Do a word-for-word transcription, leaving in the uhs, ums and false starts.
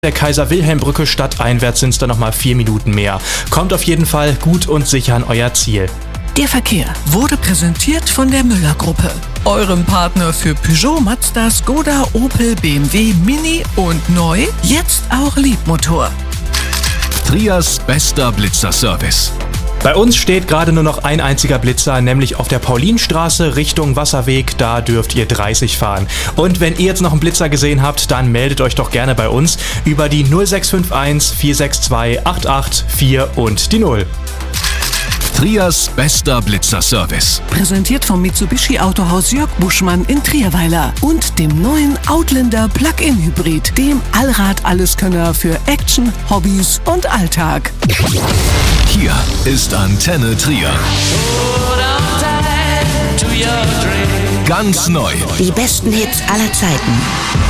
der Kaiser-Wilhelm-Brücke stadteinwärts sind es dann nochmal vier Minuten mehr. Kommt auf jeden Fall gut und sicher an euer Ziel. Der Verkehr wurde präsentiert von der Müller-Gruppe, eurem Partner für Peugeot, Mazda, Skoda, Opel, B M W, Mini und neu, jetzt auch Liebmotor. Trias bester Blitzerservice. Bei uns steht gerade nur noch ein einziger Blitzer, nämlich auf der Paulinstraße Richtung Wasserweg. Da dürft ihr dreißig fahren. Und wenn ihr jetzt noch einen Blitzer gesehen habt, dann meldet euch doch gerne bei uns über die null sechs fünf eins vier sechs zwei acht acht vier und die null. Trias bester Blitzerservice. Präsentiert vom Mitsubishi Autohaus Jörg Buschmann in Trierweiler und dem neuen Outlander Plug-in Hybrid, dem Allrad-Alleskönner für Action, Hobbys und Alltag. Hier ist Antenne Trier. Ganz neu. Die besten Hits aller Zeiten.